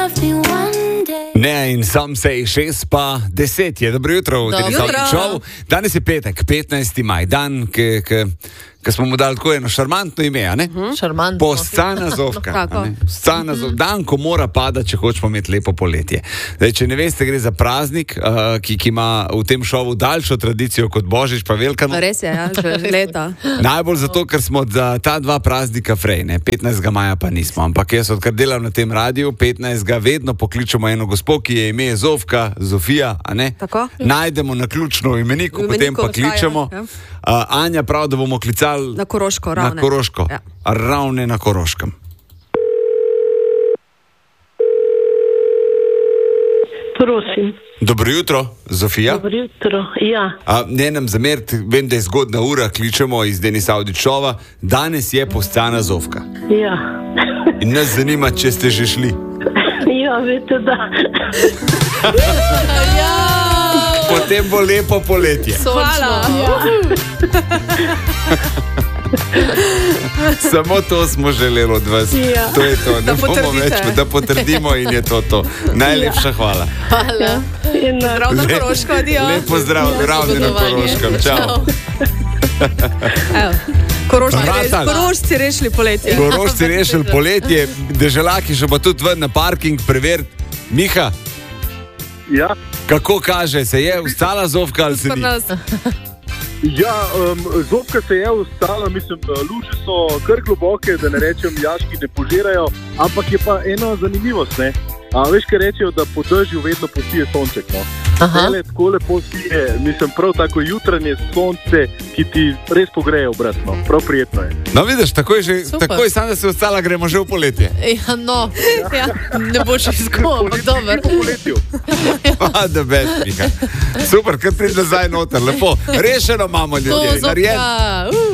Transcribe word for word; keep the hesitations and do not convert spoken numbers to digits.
Ne, in sam sej šest pa deset je. Dobro jutro v tem šovu. Danes je petek, petnajsti maj, dan, ki, ki, ki smo mu dali tako eno šarmantno ime, a ne? Hmm? Šarmantno. Poscana zovka. Poscana zovka. Dan, ko mora padati, če hočemo imeti lepo poletje. Zdaj, če ne veste, gre za praznik, uh, ki, ki ima v tem šovu daljšo tradicijo kot Božič pa Velika noč. Res je, ja, že leta. Najbolj zato, ker smo za ta dva praznika frej, ne, petnajstega maja pa nismo, ampak jaz odkar delam na tem radiju, petnajstega vedno pokličemo eno gospo, ki je ime Zofka, Zofija, a ne? Tako? Najdemo na ključno imeniku, potem pa kličemo. Ja. Uh, Anja prav, da bomo klicali na Koroško, Ravne. Na Koroško, ja. Ravne na Koroškem. Prosim. Dobro jutro, Zofija. Dobro jutro, ja. A, ne nam zameriti, vem, da je zgodna ura, kličemo iz Denis Audičova. Danes je Poscana Zofka. Ja. In nas zanima, če ste že šli. Ja, veste, da. Ja. Potem bo lepo poletje. Hvala. Ja. Samo to smo želeli od vas. Ja. To je to, ne Da bomo potrdite. več, da potrdimo in je to to. Najlepša hvala. Hvala. Zdrav na Koroško, adijo. Lepo zdrav, ja, Ravne na Koroškem. Čau. Korošci rešili poletje. Korošci rešili poletje, deželaki še pa tudi ven na parking preveriti. Miha, Ja, kako kaže, se je vstala Zofka ali se ni? ja um, zopka se je ustala, mislim, luže so kar globoke, da ne rečem, jaški ne požirajo, ampak je pa ena zanimivost, ne? A veš, kaj rečejo, da po dežju vedno posije sonček, no? Tele tako lepo sije, mislim, prav tako jutranje sonce, ki ti res pogreje obraz, no? Prav prijetno je. No vidiš, takoj, že, Super. takoj sam, da se ostala, gremo že v poletje. Ja, no, ja, ne boš izko, ampak dober. Po poletju. Pa, da best, Miha. Super, kar pridi nazaj noter, lepo. Rešeno imamo ljudje, narejeno. Zofka, uh.